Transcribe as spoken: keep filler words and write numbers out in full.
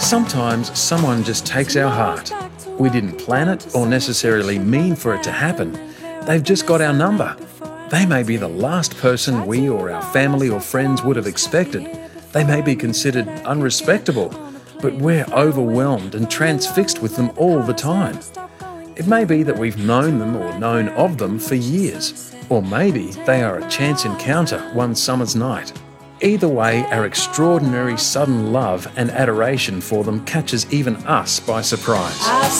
Sometimes someone just takes our heart. We didn't plan it or necessarily mean for it to happen. They've just got our number. They may be the last person we or our family or friends would have expected. They may be considered unrespectable, but we're overwhelmed and transfixed with them all the time. It may be that we've known them or known of them for years, or maybe they are a chance encounter one summer's night. Either way, our extraordinary sudden love and adoration for them catches even us by surprise.